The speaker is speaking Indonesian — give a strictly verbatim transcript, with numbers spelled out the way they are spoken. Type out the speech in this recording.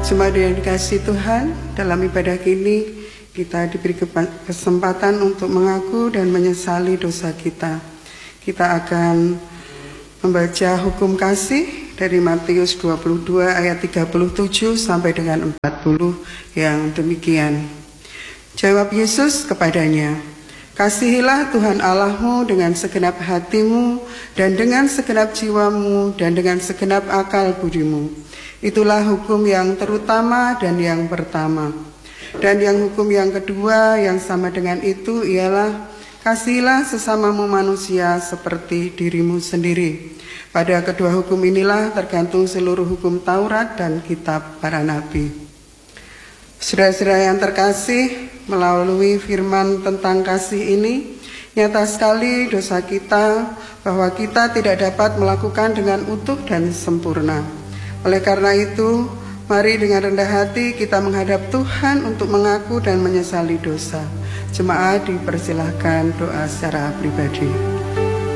Jemaat yang dikasihi Tuhan, dalam ibadah kini kita diberi kesempatan untuk mengaku dan menyesali dosa kita. Kita akan membaca hukum kasih dari Matius dua puluh dua ayat tiga puluh tujuh sampai dengan empat puluh yang demikian. Jawab Yesus kepadanya, "Kasihilah Tuhan Allahmu dengan segenap hatimu dan dengan segenap jiwamu dan dengan segenap akal budimu. Itulah hukum yang terutama dan yang pertama. Dan yang hukum yang kedua yang sama dengan itu ialah kasihilah sesamamu manusia seperti dirimu sendiri. Pada kedua hukum inilah tergantung seluruh hukum Taurat dan kitab para nabi." Saudara-saudara yang terkasih, melalui firman tentang kasih ini, nyata sekali dosa kita bahwa kita tidak dapat melakukan dengan utuh dan sempurna. Oleh karena itu, mari dengan rendah hati kita menghadap Tuhan untuk mengaku dan menyesali dosa. Jemaat dipersilahkan doa secara pribadi.